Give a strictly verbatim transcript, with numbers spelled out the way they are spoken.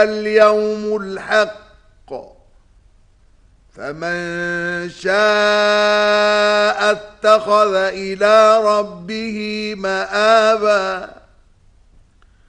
اليوم الحق فمن شاء اتخذ إلى ربه مآبا